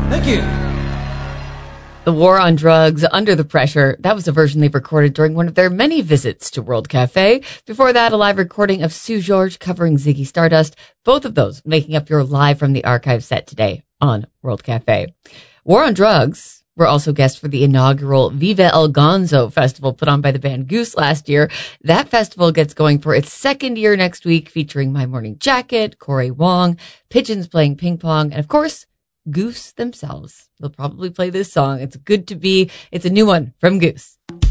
Thank you. The War on Drugs, Under the Pressure. That was a version they recorded during one of their many visits to World Cafe. Before that, a live recording of Sue George covering Ziggy Stardust. Both of those making up your Live from the Archive set today on World Cafe. War on Drugs were also guests for the inaugural Viva El Gonzo festival put on by the band Goose last year. That festival gets going for its second year next week, featuring My Morning Jacket, Corey Wong, Pigeons playing ping pong, and of course, Goose themselves. They'll probably play this song. It's good to be. It's a new one from Goose.